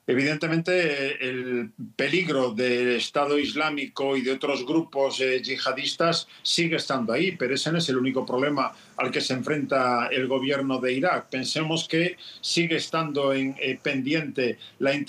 Evidentemente, el peligro del Estado Islámico y de otros grupos yihadistas sigue estando ahí, pero ese no es el único problema al que se enfrenta el gobierno de Irak. Pensemos que sigue estando pendiente la